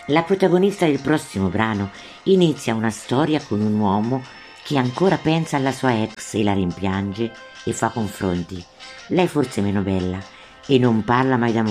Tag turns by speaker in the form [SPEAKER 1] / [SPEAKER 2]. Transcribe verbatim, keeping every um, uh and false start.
[SPEAKER 1] La protagonista del prossimo brano inizia una storia con un uomo che ancora pensa alla sua ex e la rimpiange e fa confronti. Lei forse è meno bella e non parla mai d'amore.